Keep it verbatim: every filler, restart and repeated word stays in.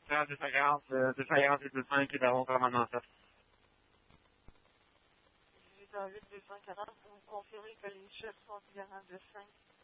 à deux cent quarante, euh, deux cent quarante et deux cent cinq qui est à commandement sept. huit cent huit, deux cent quarante, vous me confirmez que les chefs sont garants de cinq.